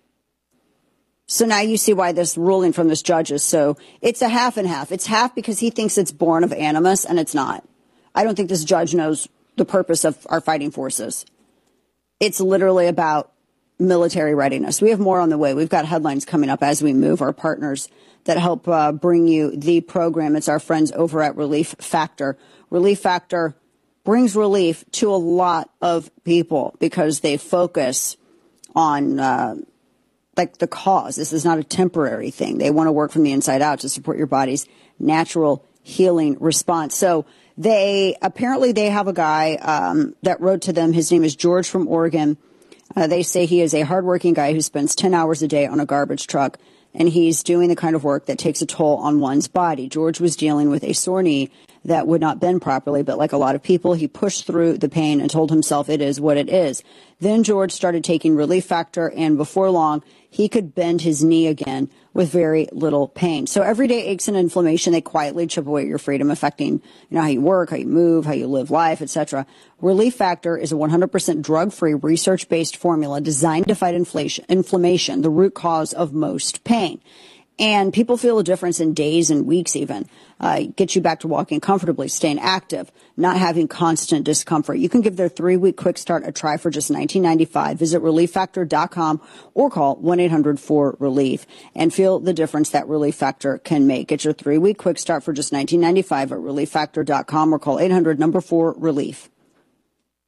So now you see why this ruling from this judge is so, it's a half and half. It's half because he thinks it's born of animus, and it's not. I don't think this judge knows the purpose of our fighting forces. It's literally about military readiness. We have more on the way. We've got headlines coming up as we move. Our partners that help uh, bring you the program. It's our friends over at Relief Factor. Relief Factor brings relief to a lot of people because they focus on uh, like the cause. This is not a temporary thing. They want to work from the inside out to support your body's natural healing response. So they apparently they have a guy um, that wrote to them. His name is George from Oregon. Uh, they say he is a hardworking guy who spends ten hours a day on a garbage truck, and he's doing the kind of work that takes a toll on one's body. George was dealing with a sore knee that would not bend properly, but like a lot of people, he pushed through the pain and told himself it is what it is. Then George started taking Relief Factor, and before long, he could bend his knee again with very little pain. So everyday aches and inflammation, they quietly chip away at your freedom, affecting, you know, how you work, how you move, how you live life, et cetera. Relief Factor is a one hundred percent drug-free, research-based formula designed to fight inflation, inflammation, the root cause of most pain. And people feel a difference in days and weeks even. Uh, get you back to walking comfortably, staying active, not having constant discomfort. You can give their three-week quick start a try for just nineteen ninety-five. Visit relief factor dot com or call one eight hundred four relief and feel the difference that Relief Factor can make. Get your three-week quick start for just nineteen ninety-five at relief factor dot com or call eight hundred number four relief.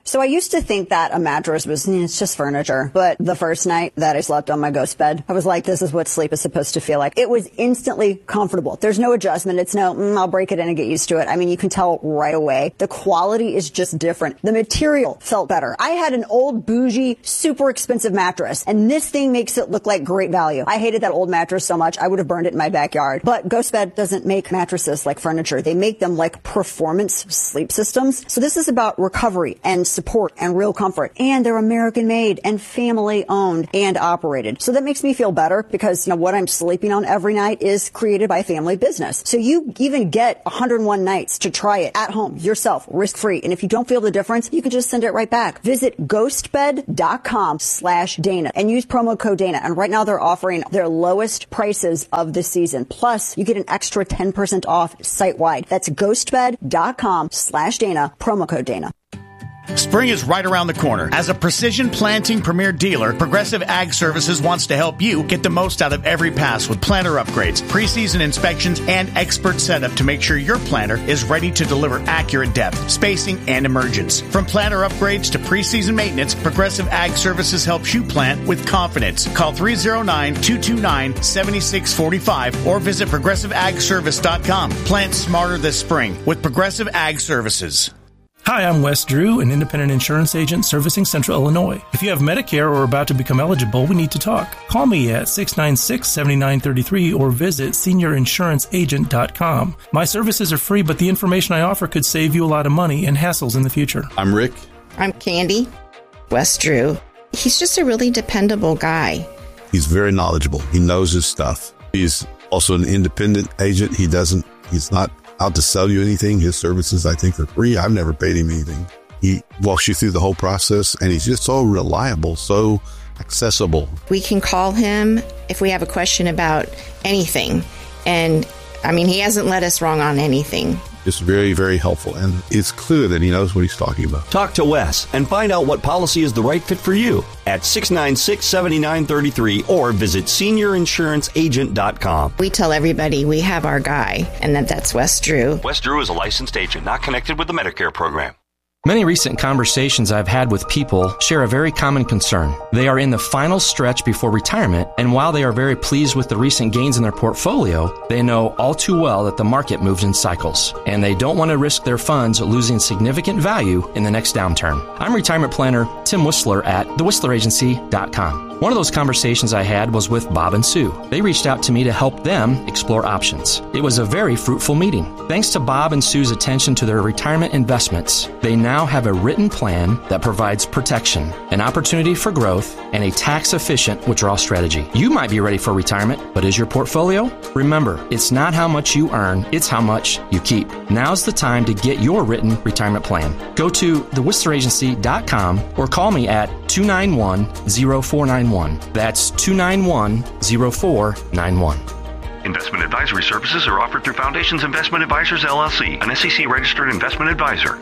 So I used to think that a mattress was, eh, it's just furniture. But the first night that I slept on my ghost bed, I was like, this is what sleep is supposed to feel like. It was instantly comfortable. There's no adjustment. It's no, mm, I'll break it in and get used to it. I mean, you can tell right away. The quality is just different. The material felt better. I had an old, bougie, super expensive mattress, and this thing makes it look like great value. I hated that old mattress so much, I would have burned it in my backyard. But GhostBed doesn't make mattresses like furniture. They make them like performance sleep systems. So this is about recovery and support and real comfort. And they're American made and family owned and operated. So that makes me feel better because, you know, what I'm sleeping on every night is created by family business. So you even get one hundred one nights to try it at home yourself, risk free. And if you don't feel the difference, you can just send it right back. Visit ghostbed.com slash Dana and use promo code Dana. And right now they're offering their lowest prices of the season. Plus you get an extra ten percent off site wide. That's ghostbed.com slash Dana, promo code Dana. Spring is right around the corner. As a precision planting premier dealer, Progressive Ag Services wants to help you get the most out of every pass with planter upgrades, preseason inspections, and expert setup to make sure your planter is ready to deliver accurate depth, spacing, and emergence. From planter upgrades to preseason maintenance, Progressive Ag Services helps you plant with confidence. Call three oh nine, two two nine, seven six four five or visit progressive ag service dot com. Plant smarter this spring with Progressive Ag Services. Hi, I'm Wes Drew, an independent insurance agent servicing Central Illinois. If you have Medicare or are about to become eligible, we need to talk. Call me at six nine six, seven nine three three or visit senior insurance agent dot com. My services are free, but the information I offer could save you a lot of money and hassles in the future. I'm Rick. I'm Candy. Wes Drew. He's just a really dependable guy. He's very knowledgeable. He knows his stuff. He's also an independent agent. He doesn't, he's not out to sell you anything. His services, I think, are free. I've never paid him anything. He walks you through the whole process, and he's just so reliable, so accessible. We can call him if we have a question about anything. And, I mean, he hasn't led us wrong on anything. It's very, very helpful, and it's clear that he knows what he's talking about. Talk to Wes and find out what policy is the right fit for you at six nine six, seven nine three three or visit senior insurance agent dot com. We tell everybody we have our guy, and that that's Wes Drew. Wes Drew is a licensed agent, not connected with the Medicare program. Many recent conversations I've had with people share a very common concern. They are in the final stretch before retirement, and while they are very pleased with the recent gains in their portfolio, they know all too well that the market moves in cycles, and they don't want to risk their funds losing significant value in the next downturn. I'm retirement planner Tim Whistler at the whistler agency dot com. One of those conversations I had was with Bob and Sue. They reached out to me to help them explore options. It was a very fruitful meeting. Thanks to Bob and Sue's attention to their retirement investments, they now have a written plan that provides protection, an opportunity for growth, and a tax-efficient withdrawal strategy. You might be ready for retirement, but is your portfolio? Remember, it's not how much you earn, it's how much you keep. Now's the time to get your written retirement plan. Go to the whistler agency dot com or call me at two nine one, zero four nine one. That's two nine one, zero four nine one. Investment advisory services are offered through Foundations Investment Advisors, L L C, an S E C-registered investment advisor.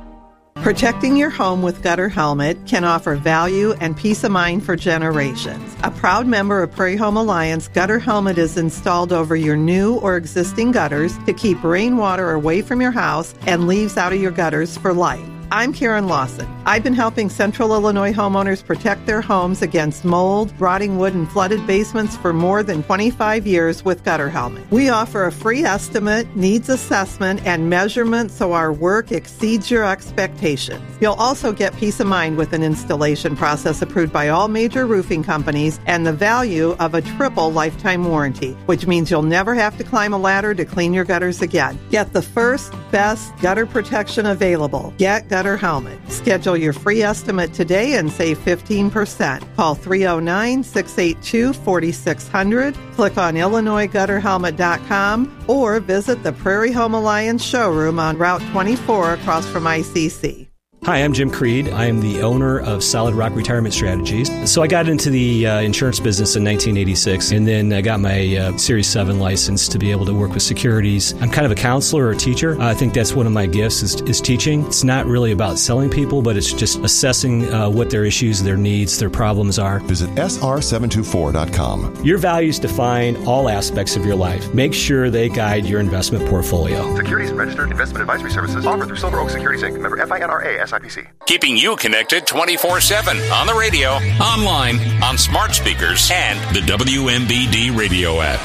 Protecting your home with Gutter Helmet can offer value and peace of mind for generations. A proud member of Prairie Home Alliance, Gutter Helmet is installed over your new or existing gutters to keep rainwater away from your house and leaves out of your gutters for life. I'm Karen Lawson. I've been helping Central Illinois homeowners protect their homes against mold, rotting wood, and flooded basements for more than twenty-five years with Gutter Helmet. We offer a free estimate, needs assessment, and measurement so our work exceeds your expectations. You'll also get peace of mind with an installation process approved by all major roofing companies and the value of a triple lifetime warranty, which means you'll never have to climb a ladder to clean your gutters again. Get the first, best gutter protection available. Get Gutter Helmet. Schedule your free estimate today and save fifteen percent. Call three oh nine, six eight two, four six zero zero, click on illinois gutter helmet dot com, or visit the Prairie Home Alliance showroom on Route twenty-four across from I C C. Hi, I'm Jim Creed. I am the owner of Solid Rock Retirement Strategies. So I got into the uh, insurance business in nineteen eighty-six, and then I got my uh, Series seven license to be able to work with securities. I'm kind of a counselor or a teacher. I think that's one of my gifts is, is teaching. It's not really about selling people, but it's just assessing uh, what their issues, their needs, their problems are. Visit S R seven two four dot com. Your values define all aspects of your life. Make sure they guide your investment portfolio. Securities and registered investment advisory services offered through Silver Oak Securities Incorporated, member F I N R A S I P C. Keeping you connected twenty-four seven on the radio, online, on smart speakers, and the W M B D radio app.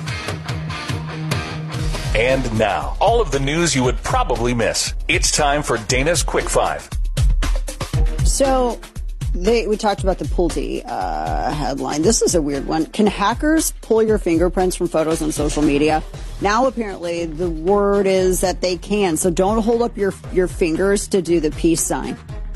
And now, all of the news you would probably miss. It's time for Dana's Quick Five. So, they, we talked about the Pulte uh, headline. This is a weird one. Can hackers pull your fingerprints from photos on social media? Now, apparently, the word is that they can. So don't hold up your your fingers to do the peace sign.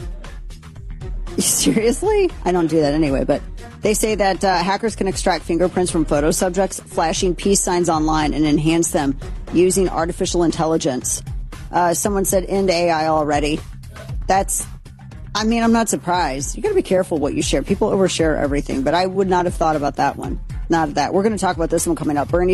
Seriously? I don't do that anyway, but they say that uh, hackers can extract fingerprints from photo subjects, flashing peace signs online, and enhance them using artificial intelligence. Uh, someone said end A I already. That's, I mean, I'm not surprised. You got to be careful what you share. People overshare everything, but I would not have thought about that one. Not that. We're going to talk about this one coming up. Bernie